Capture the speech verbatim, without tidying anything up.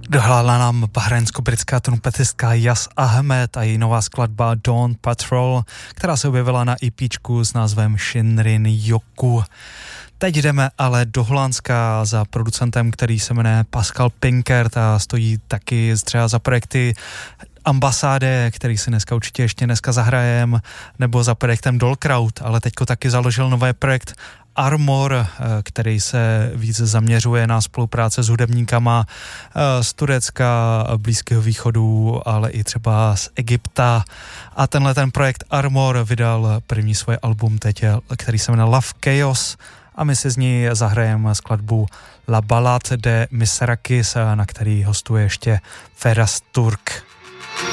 Dohrála nám bahrajnsko-britská trumpetistka Yas Ahmed a její nová skladba Dawn Patrol, která se objevila na EPčku s názvem Shinrin Yoku. Teď jdeme ale do Holandska za producentem, který se jmenuje Pascal Pinkert a stojí taky třeba za projekty Ambasáde, který si dneska určitě ještě dneska zahrajem, nebo za projektem Dolkraut, ale teďko taky založil nový projekt Armor, který se víc zaměřuje na spolupráce s hudebníkama z Turecka, Blízkého východu, ale i třeba z Egypta. A tenhle ten projekt Armor vydal první svoje album teď, který se jmenuje Love Chaos, a my si z ní zahrajeme skladbu La Ballade de Miserakis, na který hostuje ještě Feras Turk.